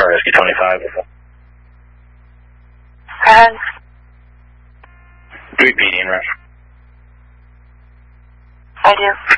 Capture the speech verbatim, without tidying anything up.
Sierra Rescue twenty-five. And? Do we P D in rush? I do.